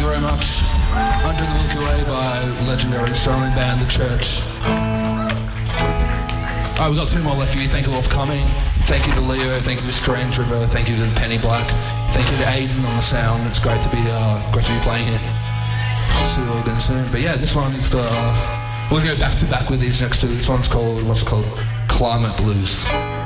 very much. Under the Milky Way by legendary Australian band The Church. Alright, we've got two more left for you. Thank you all for coming. Thank you to Leo, thank you to Strange River, thank you to Penny Black, thank you to Aiden on the sound. It's great to be playing here. I'll see you all again soon. But yeah, this one is we'll go back to back with these next two. This one's called, what's it called? Climate Blues.